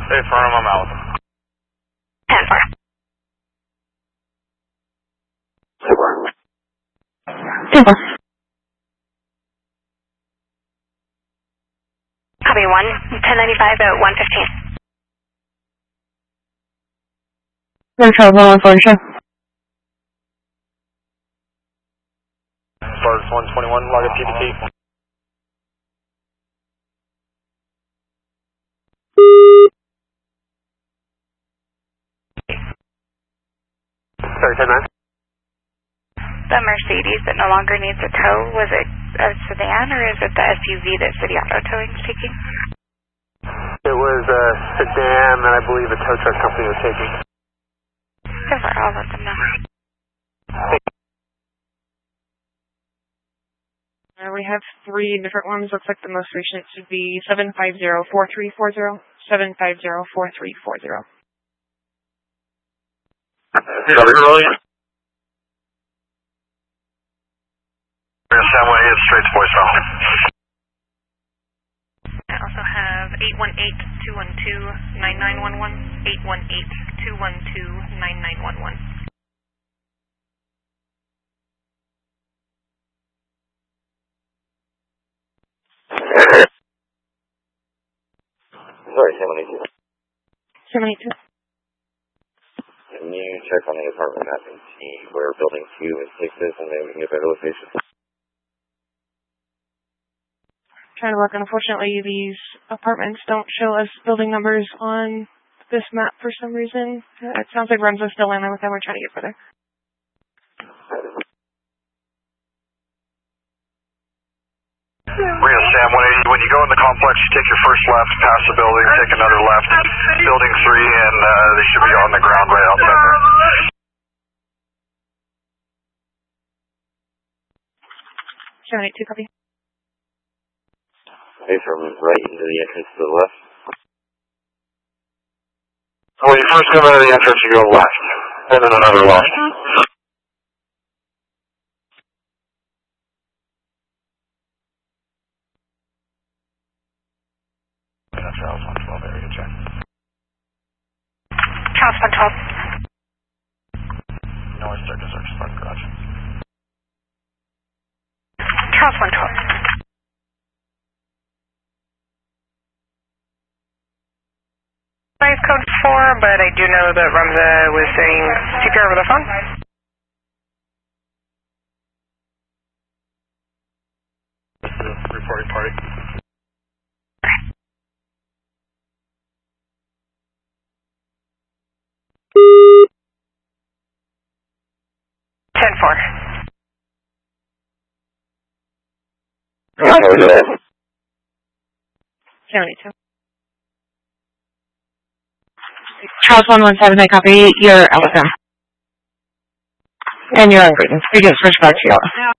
Hey, firm, I'm out. 10-4. Super. Copy 1095 at 115. Control 114. Stars 121, log a PDP. Sorry, 10-9. The Mercedes that no longer needs a tow, was it a sedan or is it the SUV that City Auto Towing is taking? It was a sedan that I believe a tow truck company was taking. I'll let them know. We have 3 different ones. Looks like the most recent should be 750-4340, 750-4340. Sam 188 straight to voicemail. I also have 818-212-9911, 818-212-9911. Sorry, Sam 182. 782. Can you check on the apartment map and see where building 2 and 6 is and maybe we can get a better location? Trying to look, unfortunately, these apartments don't show us building numbers on this map for some reason. It sounds like Remzo's still in there with them. We're trying to get further. Rio Sam 180, when you go in the complex, you take your first left, past the building, take another left, building 3, and they should be on the ground right outside there. 782, copy. Hey, from right into the entrance to the left. When you first come out of the entrance, you go left, and then another left. That's Charles 112 area check. Charles 112. Noise check to search front garage. Charles 112. Code 4, but I do know that Remza was saying CPR over the phone. Reporting party. Okay. 782. Charles 117, I copy. You're out with them. And you're on Green. We just switch back to yellow.